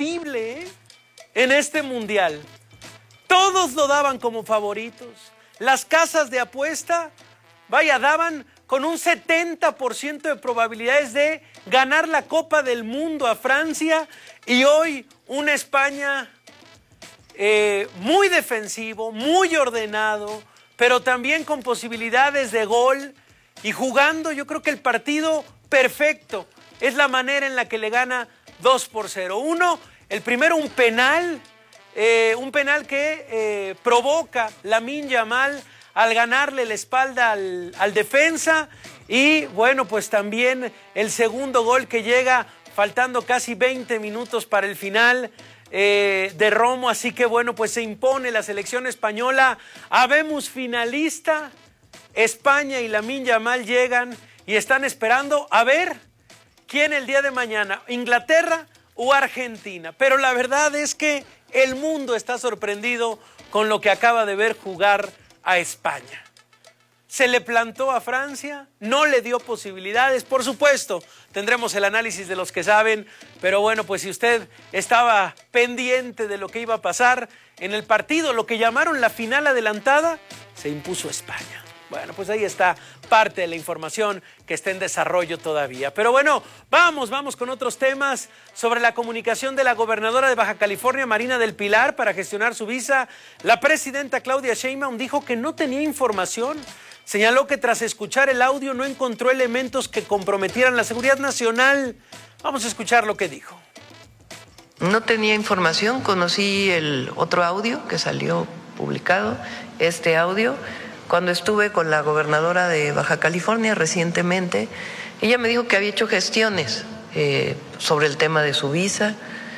imbatible, ¿eh?, en este mundial. Todos lo daban como favoritos. Las casas de apuesta, vaya, daban con un 70% de probabilidades de ganar la Copa del Mundo a Francia, y hoy una España muy defensivo, muy ordenado, pero también con posibilidades de gol y jugando, yo creo que el partido perfecto. Es la manera en la que le gana 2-0. Uno, el primero, un penal que provoca Lamine Yamal al ganarle la espalda al defensa, y bueno, pues también el segundo gol que llega faltando casi 20 minutos para el final, de Romo. Así que bueno, pues se impone la selección española. Habemos finalista. España y Lamine Yamal llegan y están esperando a ver quién el día de mañana, Inglaterra o Argentina. Pero la verdad es que el mundo está sorprendido con lo que acaba de ver jugar a España. Se le plantó a Francia, no le dio posibilidades. Por supuesto, tendremos el análisis de los que saben, pero bueno, pues si usted estaba pendiente de lo que iba a pasar en el partido, lo que llamaron la final adelantada, se impuso España. Bueno, pues ahí está parte de la información que está en desarrollo todavía. Pero bueno, vamos con otros temas. Sobre la comunicación de la gobernadora de Baja California, Marina del Pilar, para gestionar su visa, la presidenta Claudia Sheinbaum dijo que no tenía información. Señaló que tras escuchar el audio no encontró elementos que comprometieran la seguridad nacional. Vamos a escuchar lo que dijo. No tenía información, conocí el otro audio que salió publicado, este audio. Cuando estuve con la gobernadora de Baja California recientemente, ella me dijo que había hecho gestiones sobre el tema de su visa,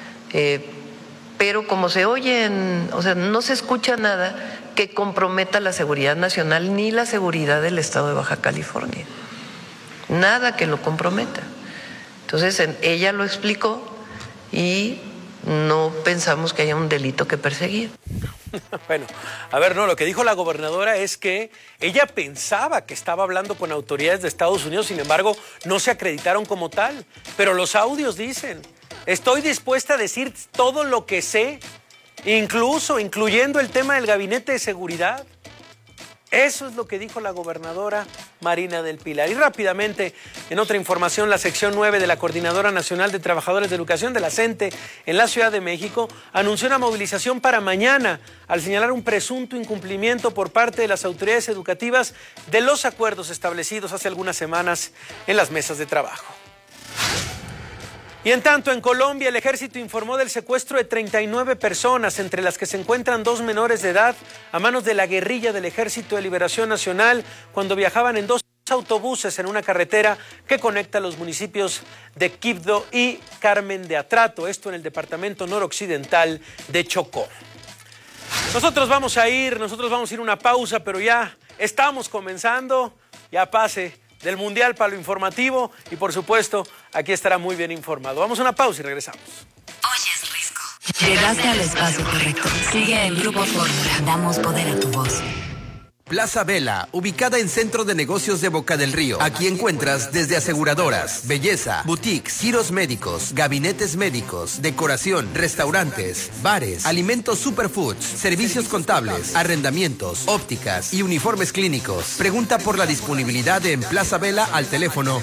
pero como se oyen, o sea, no se escucha nada que comprometa la seguridad nacional ni la seguridad del estado de Baja California. Nada que lo comprometa. Entonces, ella lo explicó y no pensamos que haya un delito que perseguir. Bueno, a ver, no, lo que dijo la gobernadora es que ella pensaba que estaba hablando con autoridades de Estados Unidos, sin embargo, no se acreditaron como tal. Pero los audios dicen, estoy dispuesta a decir todo lo que sé, incluyendo el tema del gabinete de seguridad. Eso es lo que dijo la gobernadora Marina del Pilar. Y rápidamente, en otra información, la sección 9 de la Coordinadora Nacional de Trabajadores de Educación de la CENTE en la Ciudad de México anunció una movilización para mañana al señalar un presunto incumplimiento por parte de las autoridades educativas de los acuerdos establecidos hace algunas semanas en las mesas de trabajo. Y en tanto, en Colombia, el ejército informó del secuestro de 39 personas, entre las que se encuentran 2 menores de edad, a manos de la guerrilla del Ejército de Liberación Nacional, cuando viajaban en 2 autobuses en una carretera que conecta los municipios de Quibdó y Carmen de Atrato, esto en el departamento noroccidental de Chocó. Nosotros vamos a ir una pausa, pero ya estamos comenzando, ya pase del Mundial para lo informativo y por supuesto aquí estará muy bien informado. Vamos a una pausa y regresamos. Oyes Risco. Llegaste al espacio correcto. Sigue en Grupo Fórmula. Damos poder a tu voz. Plaza Vela, ubicada en Centro de Negocios de Boca del Río. Aquí encuentras desde aseguradoras, belleza, boutiques, giros médicos, gabinetes médicos, decoración, restaurantes, bares, alimentos superfoods, servicios contables, arrendamientos, ópticas y uniformes clínicos. Pregunta por la disponibilidad en Plaza Vela al teléfono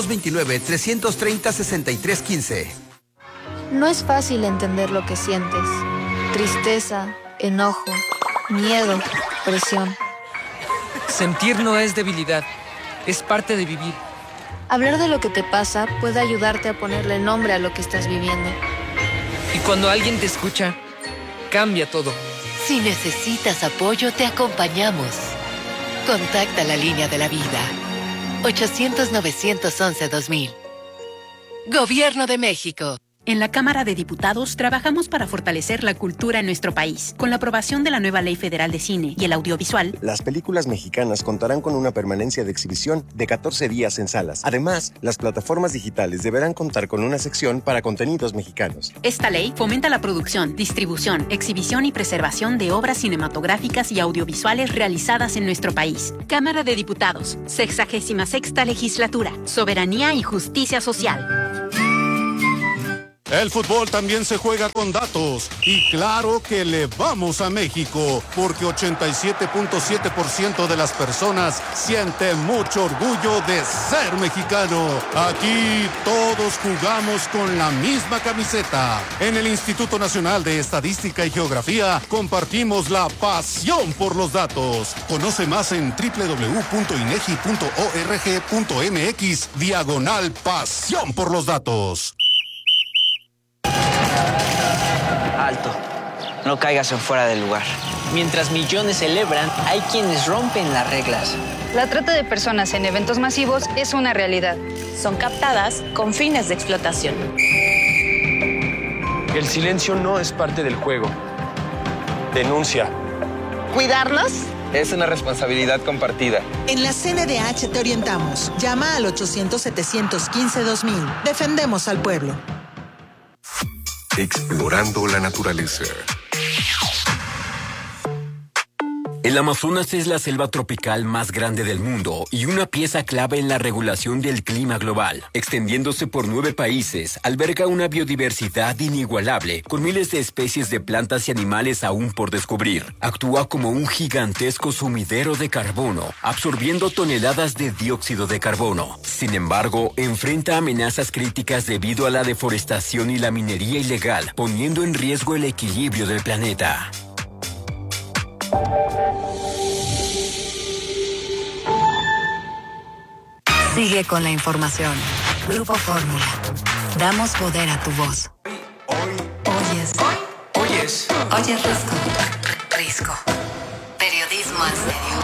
229-330-6315. No es fácil entender lo que sientes. Tristeza, enojo, miedo, presión. Sentir no es debilidad, es parte de vivir. Hablar de lo que te pasa puede ayudarte a ponerle nombre a lo que estás viviendo. Y cuando alguien te escucha, cambia todo. Si necesitas apoyo, te acompañamos. Contacta la línea de la vida. 800-911-2000. Gobierno de México. En la Cámara de Diputados trabajamos para fortalecer la cultura en nuestro país. Con la aprobación de la nueva Ley Federal de Cine y el Audiovisual, las películas mexicanas contarán con una permanencia de exhibición de 14 días en salas. Además, las plataformas digitales deberán contar con una sección para contenidos mexicanos. Esta ley fomenta la producción, distribución, exhibición y preservación de obras cinematográficas y audiovisuales realizadas en nuestro país. Cámara de Diputados, 66ª Legislatura, Soberanía y Justicia Social. El fútbol también se juega con datos y claro que le vamos a México porque 87.7% de las personas sienten mucho orgullo de ser mexicano. Aquí todos jugamos con la misma camiseta. En el Instituto Nacional de Estadística y Geografía compartimos la pasión por los datos. Conoce más en www.inegi.org.mx/pasión por los datos. Alto, no caigas en fuera del lugar. Mientras millones celebran, hay quienes rompen las reglas. La trata de personas en eventos masivos es una realidad. Son captadas con fines de explotación. El silencio no es parte del juego. Denuncia. ¿Cuidarnos? Es una responsabilidad compartida. En la CNDH te orientamos. Llama al 800-715-2000. Defendemos al pueblo. Explorando la naturaleza. El Amazonas es la selva tropical más grande del mundo y una pieza clave en la regulación del clima global. Extendiéndose por 9 países, alberga una biodiversidad inigualable, con miles de especies de plantas y animales aún por descubrir. Actúa como un gigantesco sumidero de carbono, absorbiendo toneladas de dióxido de carbono. Sin embargo, enfrenta amenazas críticas debido a la deforestación y la minería ilegal, poniendo en riesgo el equilibrio del planeta. Sigue con la información. Grupo Fórmula. Damos poder a tu voz. Oyes Risco. Risco. Periodismo en serio.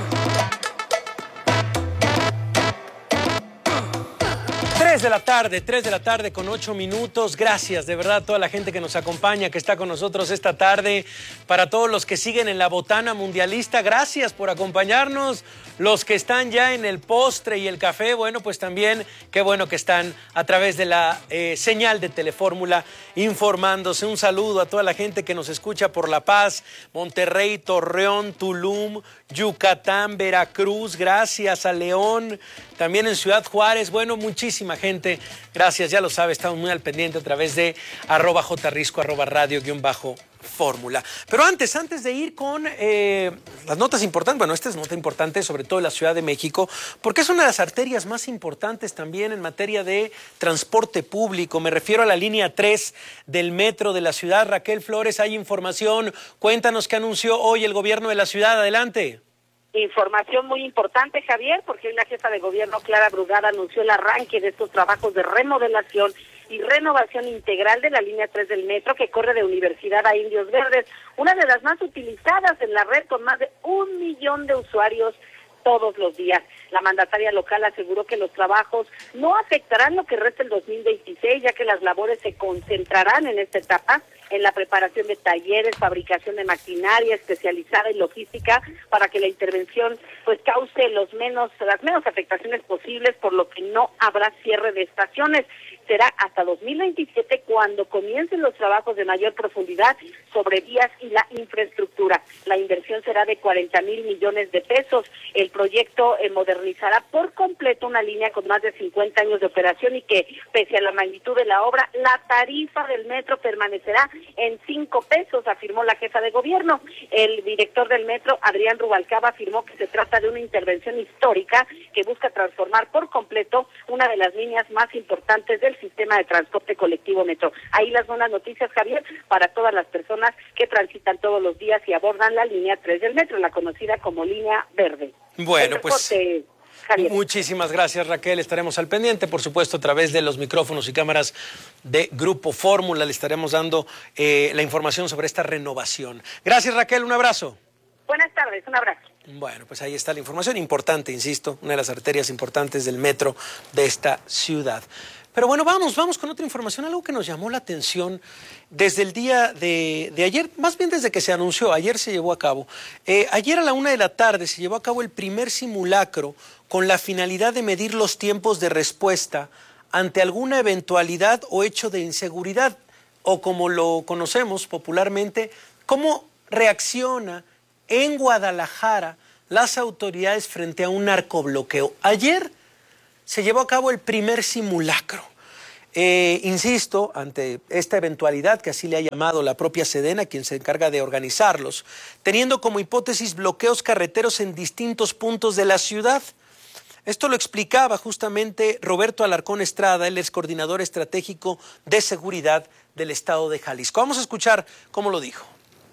3 de la tarde con 8 minutos. Gracias de verdad a toda la gente que nos acompaña, que está con nosotros esta tarde. Para todos los que siguen en la botana mundialista, gracias por acompañarnos. Los que están ya en el postre y el café, bueno, pues también qué bueno que están a través de la señal de Telefórmula informándose. Un saludo a toda la gente que nos escucha por La Paz, Monterrey, Torreón, Tulum, Yucatán, Veracruz. Gracias a León, también en Ciudad Juárez. Bueno, muchísima gente. Gracias, ya lo sabe, estamos muy al pendiente a través de @jrisco, @radio_fórmula. Pero antes de ir con las notas importantes, bueno, esta es nota importante, sobre todo en la Ciudad de México, porque es una de las arterias más importantes también en materia de transporte público. Me refiero a la línea 3 del metro de la ciudad. Raquel Flores, hay información. Cuéntanos qué anunció hoy el gobierno de la ciudad. Adelante. Información muy importante, Javier, porque hoy la jefa de gobierno, Clara Brugada, anunció el arranque de estos trabajos de remodelación y renovación integral de la línea 3 del metro que corre de Universidad a Indios Verdes, una de las más utilizadas en la red con más de 1 millón de usuarios todos los días. La mandataria local aseguró que los trabajos no afectarán lo que resta el 2026, ya que las labores se concentrarán en esta etapa en la preparación de talleres, fabricación de maquinaria especializada y logística para que la intervención pues cause las menos afectaciones posibles, por lo que no habrá cierre de estaciones. Será hasta 2027 cuando comiencen los trabajos de mayor profundidad sobre vías y la infraestructura. La inversión será de 40,000 millones de pesos. El proyecto modernizará por completo una línea con más de 50 años de operación y que, pese a la magnitud de la obra, la tarifa del metro permanecerá en 5 pesos, afirmó la jefa de gobierno. El director del metro, Adrián Rubalcaba, afirmó que se trata de una intervención histórica que busca transformar por completo una de las líneas más importantes del sistema de transporte colectivo metro. Ahí las buenas noticias, Javier, para todas las personas que transitan todos los días y abordan la línea 3 del metro, la conocida como línea verde. Bueno, pues muchísimas gracias, Raquel. Estaremos al pendiente, por supuesto, a través de los micrófonos y cámaras de Grupo Fórmula. Le estaremos dando la información sobre esta renovación. Gracias, Raquel. Un abrazo. Buenas tardes. Un abrazo. Bueno, pues ahí está la información importante, insisto, una de las arterias importantes del metro de esta ciudad. Pero bueno, vamos con otra información, algo que nos llamó la atención desde el día de ayer, más bien desde que se anunció, ayer se llevó a cabo. Ayer a la 1 de la tarde se llevó a cabo el primer simulacro con la finalidad de medir los tiempos de respuesta ante alguna eventualidad o hecho de inseguridad, o como lo conocemos popularmente, cómo reacciona en Guadalajara las autoridades frente a un narcobloqueo. Ayer se llevó a cabo el primer simulacro. Insisto, ante esta eventualidad, que así le ha llamado la propia Sedena, quien se encarga de organizarlos, teniendo como hipótesis bloqueos carreteros en distintos puntos de la ciudad. Esto lo explicaba justamente Roberto Alarcón Estrada, el excoordinador estratégico de seguridad del estado de Jalisco. Vamos a escuchar cómo lo dijo.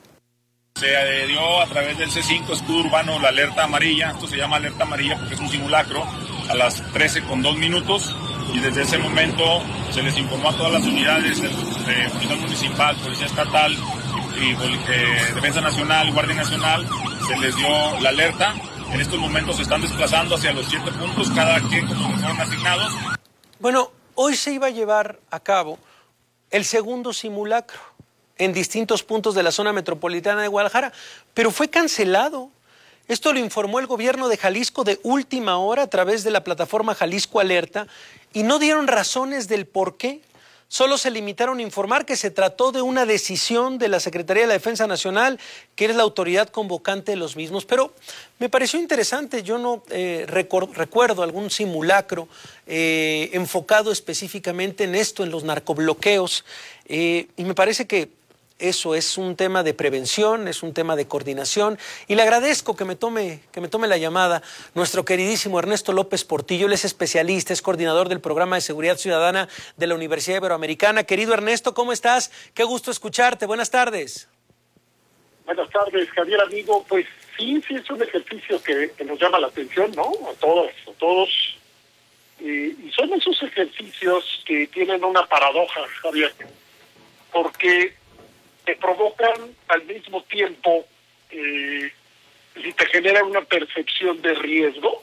Se dio a través del C5 escudo urbano la alerta amarilla. Esto se llama alerta amarilla porque es un simulacro a las 13:02 y desde ese momento se les informó a todas las unidades de Policía Municipal, Policía Estatal y Defensa Nacional, Guardia Nacional, se les dio la alerta. En estos momentos se están desplazando hacia los 7 puntos, cada quien como fueron asignados. Bueno, hoy se iba a llevar a cabo el segundo simulacro en distintos puntos de la zona metropolitana de Guadalajara, pero fue cancelado. Esto lo informó el gobierno de Jalisco de última hora a través de la plataforma Jalisco Alerta y no dieron razones del por qué. Solo se limitaron a informar que se trató de una decisión de la Secretaría de la Defensa Nacional, que es la autoridad convocante de los mismos. Pero me pareció interesante, yo no recuerdo algún simulacro enfocado específicamente en esto, en los narcobloqueos, y me parece que eso es un tema de prevención, es un tema de coordinación, y le agradezco que me tome la llamada nuestro queridísimo Ernesto López Portillo. Él es especialista, es coordinador del Programa de Seguridad Ciudadana de la Universidad Iberoamericana. Querido Ernesto, ¿cómo estás? Qué gusto escucharte. Buenas tardes. Buenas tardes, Javier, amigo. Pues sí es un ejercicio que nos llama la atención, ¿no? A todos. Y son esos ejercicios que tienen una paradoja, Javier, porque te provocan al mismo tiempo, si te generan una percepción de riesgo,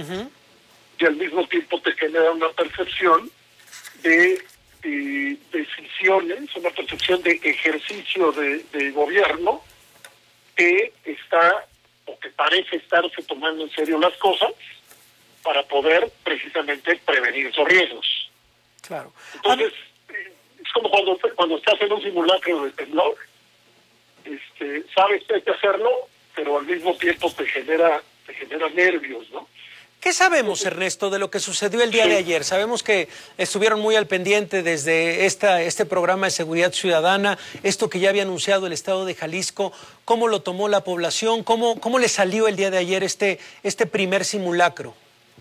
y al mismo tiempo te genera una percepción de decisiones, una percepción de ejercicio de gobierno que está o que parece estarse tomando en serio las cosas para poder precisamente prevenir esos riesgos. Claro. Entonces, es como cuando estás en un simulacro de temblor, sabes que hay que hacerlo, pero al mismo tiempo te genera nervios, ¿no? ¿Qué sabemos, Ernesto, de lo que sucedió el día de ayer? Sabemos que estuvieron muy al pendiente desde este programa de seguridad ciudadana, esto que ya había anunciado el Estado de Jalisco. ¿Cómo lo tomó la población? ¿Cómo le salió el día de ayer este primer simulacro?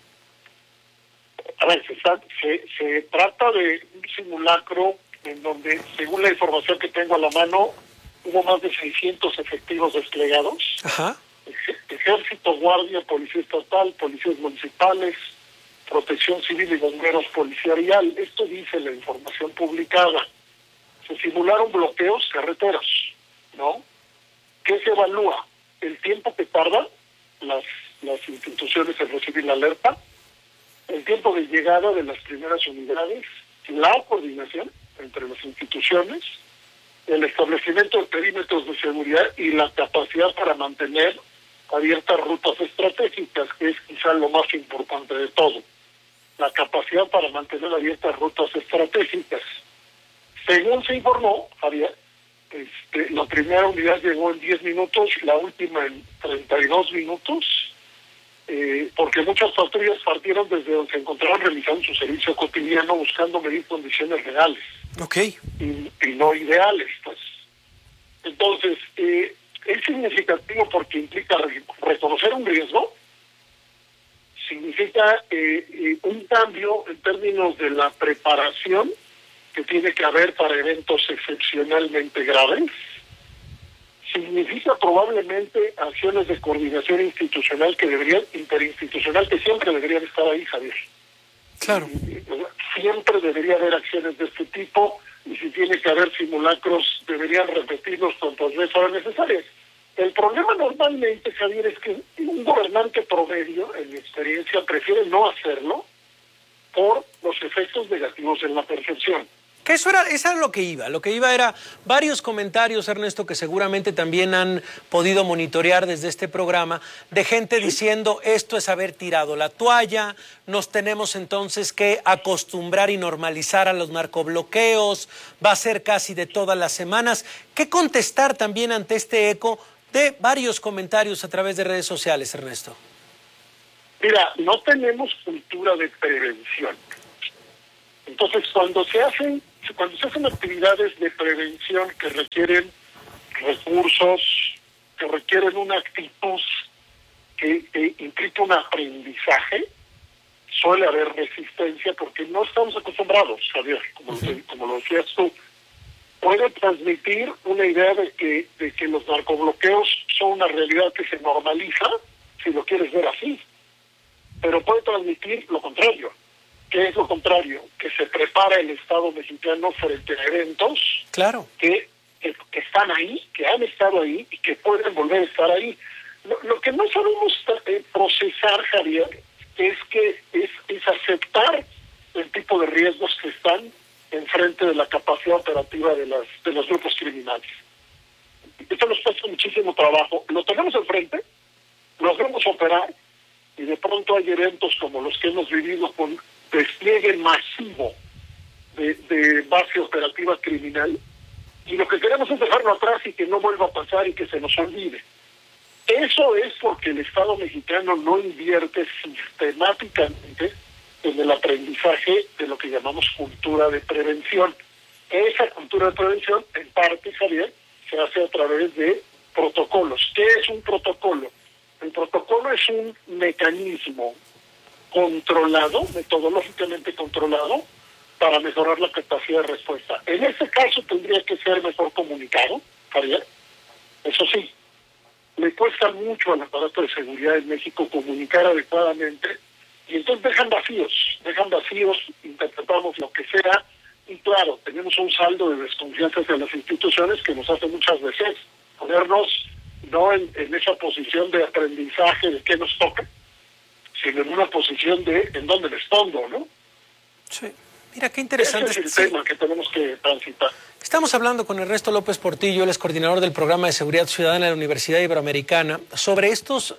A ver, se trata de un simulacro en donde, según la información que tengo a la mano, hubo más de 600 efectivos desplegados. Ajá. Ejército, Guardia, Policía Estatal, Policías Municipales, Protección Civil y Bomberos Policía Vial. Esto dice la información publicada. Se simularon bloqueos carreteros, ¿no? ¿Qué se evalúa? El tiempo que tardan las instituciones en recibir la alerta, el tiempo de llegada de las primeras unidades, la coordinación entre las instituciones, el establecimiento de perímetros de seguridad y la capacidad para mantener abiertas rutas estratégicas, que es quizá lo más importante de todo. La capacidad para mantener abiertas rutas estratégicas. Según se informó, Javier, la primera unidad llegó en 10 minutos, la última en 32 minutos, porque muchas patrullas partieron desde donde se encontraban realizando su servicio cotidiano, buscando medir condiciones reales. Okay. Y no ideales, pues. Entonces, es significativo porque implica reconocer un riesgo, significa un cambio en términos de la preparación que tiene que haber para eventos excepcionalmente graves, significa probablemente acciones de coordinación interinstitucional que siempre deberían estar ahí, Javier. Claro. Siempre debería haber acciones de este tipo, y si tiene que haber simulacros, deberían repetirlos cuantas veces sean necesarias. El problema normalmente, Javier, es que un gobernante promedio, en mi experiencia, prefiere no hacerlo por los efectos negativos en la percepción. Que eso era lo que iba era varios comentarios, Ernesto, que seguramente también han podido monitorear desde este programa, de gente diciendo esto es haber tirado la toalla, nos tenemos entonces que acostumbrar y normalizar a los narcobloqueos, va a ser casi de todas las semanas. ¿Qué contestar también ante este eco de varios comentarios a través de redes sociales, Ernesto? Mira, no tenemos cultura de prevención. Entonces, cuando se hacen actividades de prevención que requieren recursos, que requieren una actitud que implica un aprendizaje, suele haber resistencia porque no estamos acostumbrados, Javier, como lo decías tú. Puede transmitir una idea de que los narcobloqueos son una realidad que se normaliza, si lo quieres ver así, pero puede transmitir lo contrario. ¿Qué es lo contrario? Que se prepara el Estado mexicano frente a eventos que están ahí, que han estado ahí y que pueden volver a estar ahí. Lo que no sabemos procesar, Javier, es aceptar el tipo de riesgos que están enfrente de la capacidad operativa de los grupos criminales. Esto nos cuesta muchísimo trabajo. Lo tenemos enfrente, los vemos operar, y de pronto hay eventos como los que hemos vivido con despliegue masivo de base operativa criminal, y lo que queremos es dejarlo atrás y que no vuelva a pasar y que se nos olvide. Eso es porque el Estado mexicano no invierte sistemáticamente en el aprendizaje de lo que llamamos cultura de prevención. Esa cultura de prevención, en parte, Javier, se hace a través de protocolos. ¿Qué es un protocolo? El protocolo es un mecanismo controlado, metodológicamente controlado, para mejorar la capacidad de respuesta. En este caso tendría que ser mejor comunicado, Javier. Eso sí, le cuesta mucho al aparato de seguridad en México comunicar adecuadamente, y entonces dejan vacíos, interpretamos lo que sea, y claro, tenemos un saldo de desconfianza hacia las instituciones que nos hace muchas veces ponernos no en esa posición de aprendizaje de qué nos toca, sino en una posición de en dónde les pongo, ¿no? Sí. Mira, qué interesante. Ese es el tema que tenemos que transitar. Estamos hablando con Ernesto López Portillo, él es coordinador del Programa de Seguridad Ciudadana de la Universidad Iberoamericana, sobre estos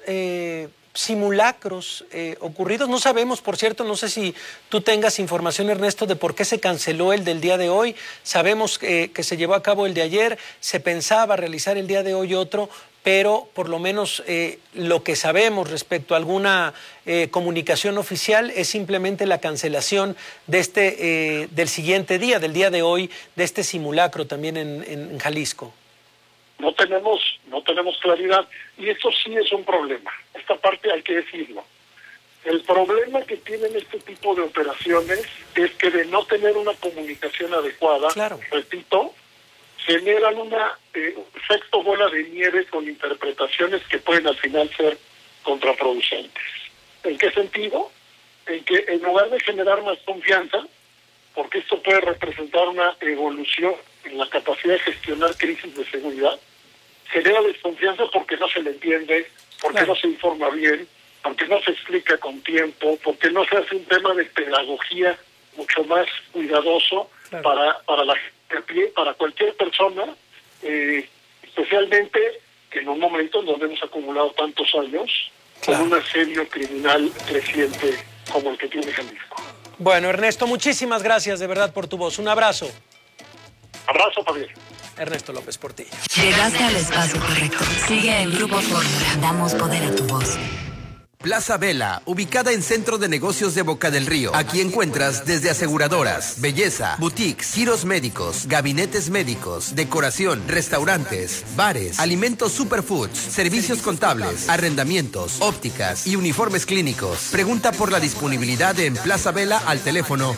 simulacros ocurridos. No sabemos, por cierto, no sé si tú tengas información, Ernesto, de por qué se canceló el del día de hoy. Sabemos que se llevó a cabo el de ayer, se pensaba realizar el día de hoy otro, pero por lo menos lo que sabemos respecto a alguna comunicación oficial es simplemente la cancelación de del siguiente día, del día de hoy, de este simulacro también en Jalisco. No tenemos claridad, y esto sí es un problema. Esta parte hay que decirlo. El problema que tienen este tipo de operaciones es que de no tener una comunicación adecuada, repito, generan un efecto bola de nieve con interpretaciones que pueden al final ser contraproducentes. ¿En qué sentido? En que en lugar de generar más confianza, porque esto puede representar una evolución en la capacidad de gestionar crisis de seguridad, genera desconfianza porque no se le entiende, porque no se informa bien, porque no se explica con tiempo, porque no se hace un tema de pedagogía mucho más cuidadoso para la gente, para cualquier persona, especialmente en un momento en donde hemos acumulado tantos años con un asedio criminal creciente como el que tiene Jalisco. Bueno, Ernesto, muchísimas gracias de verdad por tu voz. Un abrazo. Abrazo, Javier. Ernesto López Portillo. Llegaste al espacio correcto. Sigue en Grupo Fórmula. Damos poder a tu voz. Plaza Vela, ubicada en Centro de Negocios de Boca del Río. Aquí encuentras desde aseguradoras, belleza, boutiques, giros médicos, gabinetes médicos, decoración, restaurantes, bares, alimentos superfoods, servicios contables, arrendamientos, ópticas y uniformes clínicos. Pregunta por la disponibilidad en Plaza Vela al teléfono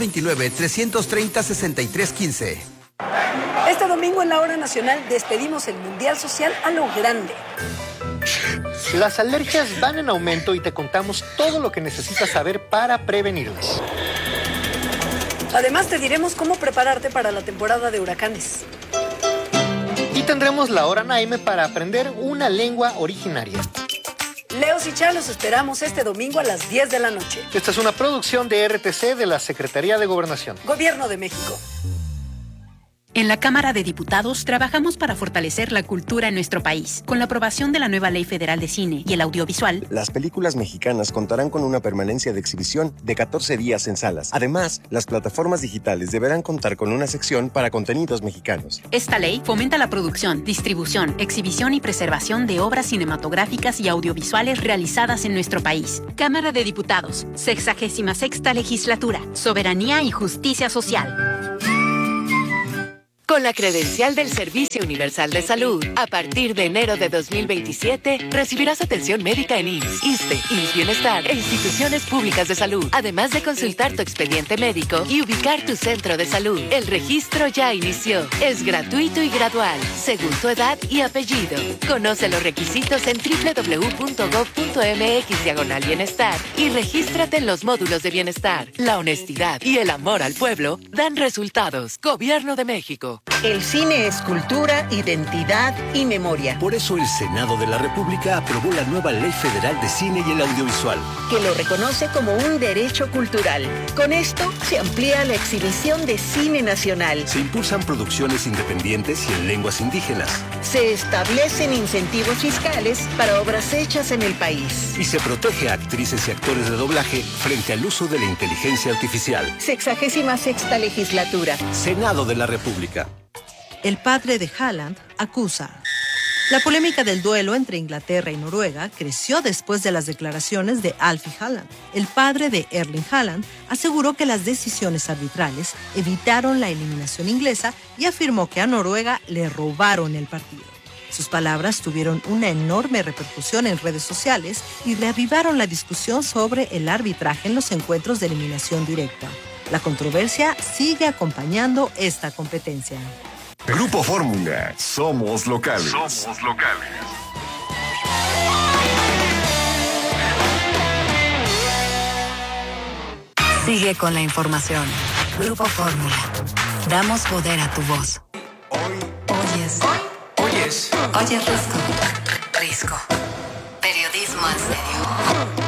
229-330-6315. Este domingo en la Hora Nacional despedimos el Mundial Social a lo grande. Las alergias van en aumento y te contamos todo lo que necesitas saber para prevenirlas. Además te diremos cómo prepararte para la temporada de huracanes. Y tendremos la Hora Naime para aprender una lengua originaria. Leos y Chá los esperamos este domingo a las 10 de la noche. Esta es una producción de RTC de la Secretaría de Gobernación. Gobierno de México. En la Cámara de Diputados trabajamos para fortalecer la cultura en nuestro país. Con la aprobación de la nueva Ley Federal de Cine y el Audiovisual, las películas mexicanas contarán con una permanencia de exhibición de 14 días en salas. Además, las plataformas digitales deberán contar con una sección para contenidos mexicanos. Esta ley fomenta la producción, distribución, exhibición y preservación de obras cinematográficas y audiovisuales realizadas en nuestro país. Cámara de Diputados, 66ª Legislatura, Soberanía y Justicia Social. Con la credencial del Servicio Universal de Salud, a partir de enero de 2027, recibirás atención médica en IMSS, ISSSTE, IMSS Bienestar e instituciones públicas de salud, además de consultar tu expediente médico y ubicar tu centro de salud. El registro ya inició. Es gratuito y gradual, según tu edad y apellido. Conoce los requisitos en www.gov.mx/bienestar y regístrate en los módulos de bienestar. La honestidad y el amor al pueblo dan resultados. Gobierno de México. El cine es cultura, identidad y memoria. Por eso el Senado de la República aprobó la nueva Ley Federal de Cine y el Audiovisual, que lo reconoce como un derecho cultural. Con esto se amplía la exhibición de cine nacional. Se impulsan producciones independientes y en lenguas indígenas. Se establecen incentivos fiscales para obras hechas en el país. Y se protege a actrices y actores de doblaje frente al uso de la inteligencia artificial. 66ª Legislatura. Senado de la República. El padre de Haaland acusa. La polémica del duelo entre Inglaterra y Noruega creció después de las declaraciones de Alfie Haaland. El padre de Erling Haaland aseguró que las decisiones arbitrales evitaron la eliminación inglesa y afirmó que a Noruega le robaron el partido. Sus palabras tuvieron una enorme repercusión en redes sociales y reavivaron la discusión sobre el arbitraje en los encuentros de eliminación directa. La controversia sigue acompañando esta competencia. Grupo Fórmula. Somos locales. Somos locales. Sigue con la información. Grupo Fórmula. Damos poder a tu voz. Oyes Risco. Periodismo en serio.